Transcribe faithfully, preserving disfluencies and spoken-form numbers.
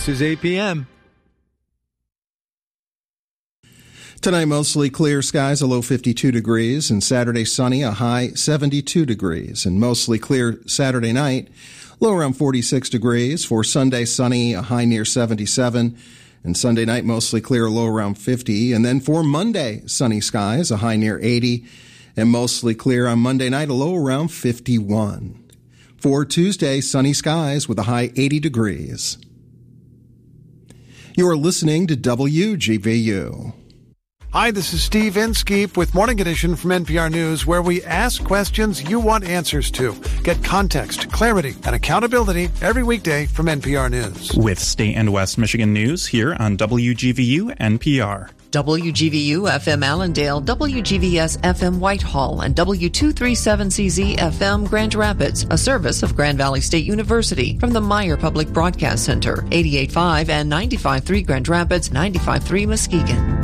This is eight p.m. Tonight, mostly clear skies, a low fifty-two degrees, and Saturday sunny, a high seventy-two degrees, and mostly clear Saturday night, low around forty-six degrees. For Sunday, sunny, a high near seventy-seven, and Sunday night, mostly clear, low around fifty. And then for Monday, sunny skies, a high near eighty, and mostly clear on Monday night, a low around fifty-one. For Tuesday, sunny skies with a high eighty degrees. You are listening to W G V U. Hi, this is Steve Inskeep with Morning Edition from N P R News, where we ask questions you want answers to. Get context, clarity, and accountability every weekday from N P R News. With State and West Michigan News here on W G V U N P R. W G V U F M Allendale, W G V S F M Whitehall, and W two thirty-seven C Z F M Grand Rapids, a service of Grand Valley State University from the Meyer Public Broadcast Center, eighty-eight point five and ninety-five point three Grand Rapids, ninety-five point three Muskegon.